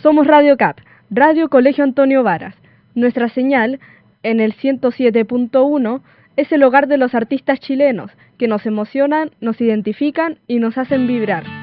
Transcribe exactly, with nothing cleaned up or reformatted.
Somos Radio C A P, Radio Colegio Antonio Varas. Nuestra señal, en el ciento siete punto uno, es el hogar de los artistas chilenos, que nos emocionan, nos identifican y nos hacen vibrar.